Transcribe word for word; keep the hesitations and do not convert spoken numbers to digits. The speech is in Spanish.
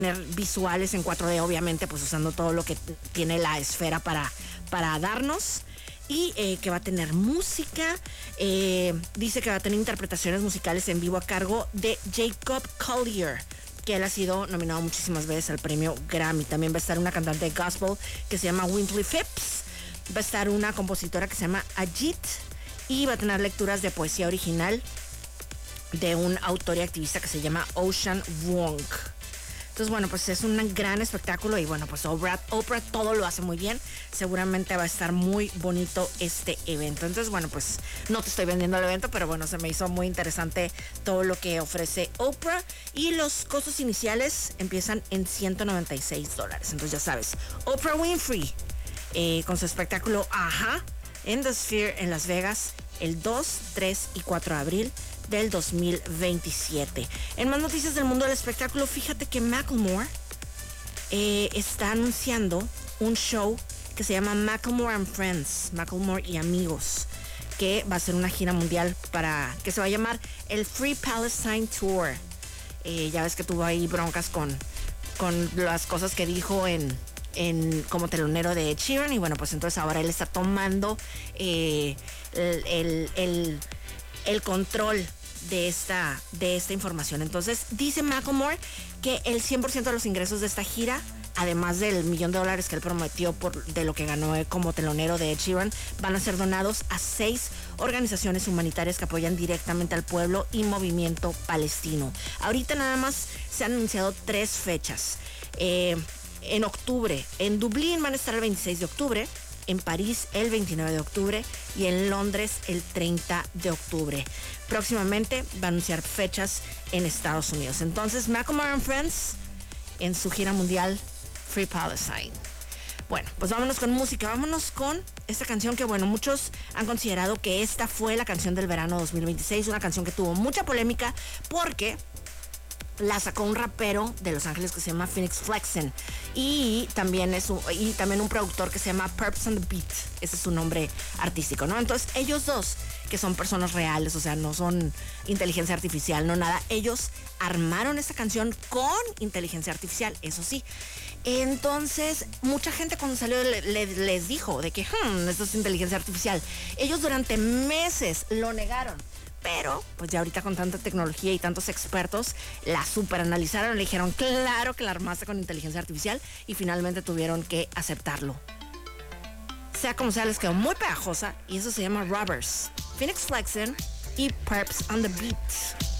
visuales en cuatro D, obviamente, pues usando todo lo que tiene la esfera para, para darnos. Y eh, que va a tener música, eh, dice que va a tener interpretaciones musicales en vivo a cargo de Jacob Collier, que él ha sido nominado muchísimas veces al premio Grammy. También va a estar una cantante de gospel que se llama Wintley Phipps, va a estar una compositora que se llama Ajit, y va a tener lecturas de poesía original de un autor y activista que se llama Ocean Wong. Entonces, bueno, pues es un gran espectáculo y bueno, pues Oprah, Oprah todo lo hace muy bien. Seguramente va a estar muy bonito este evento. Entonces, bueno, pues no te estoy vendiendo el evento, pero bueno, se me hizo muy interesante todo lo que ofrece Oprah. Y los costos iniciales empiezan en ciento noventa y seis dólares. Entonces, ya sabes, Oprah Winfrey eh, con su espectáculo Ajá en The Sphere en Las Vegas el dos, tres y cuatro de abril del dos mil veintisiete. En más noticias del mundo del espectáculo, fíjate que Macklemore eh, está anunciando un show que se llama Macklemore and Friends, Macklemore y Amigos, que va a ser una gira mundial para, que se va a llamar el Free Palestine Tour. Eh, ya ves que tuvo ahí broncas con, con las cosas que dijo en, en como telonero de Ed Sheeran, y bueno, pues entonces ahora él está tomando eh, el, el, el, el control de esta, de esta información. Entonces dice Macklemore que el cien por ciento de los ingresos de esta gira, además del millón de dólares que él prometió por de lo que ganó como telonero de Ed Sheeran, van a ser donados a seis organizaciones humanitarias que apoyan directamente al pueblo y movimiento palestino. Ahorita nada más se han anunciado tres fechas. Eh, en octubre, en Dublín van a estar el veintiséis de octubre, en París el veintinueve de octubre y en Londres el treinta de octubre. Próximamente va a anunciar fechas en Estados Unidos. Entonces, Macklemore and Friends en su gira mundial Free Palestine. Bueno, pues vámonos con música, vámonos con esta canción que, bueno, muchos han considerado que esta fue la canción del verano dos mil veintiséis, una canción que tuvo mucha polémica porque la sacó un rapero de Los Ángeles que se llama Phoenix Flexen, y también es un, y también un productor que se llama Purps on the Beat. Ese es su nombre artístico, ¿no? Entonces ellos dos, que son personas reales, o sea, no son inteligencia artificial, no nada, ellos armaron esta canción con inteligencia artificial, eso sí. Entonces mucha gente cuando salió le, le, les dijo de que hmm, esto es inteligencia artificial. Ellos durante meses lo negaron, pero pues ya ahorita con tanta tecnología y tantos expertos la superanalizaron, le dijeron claro que la armaste con inteligencia artificial, y finalmente tuvieron que aceptarlo. Sea como sea, les quedó muy pegajosa y eso se llama Robbers, Phoenix Flexen y Purps on the Beat.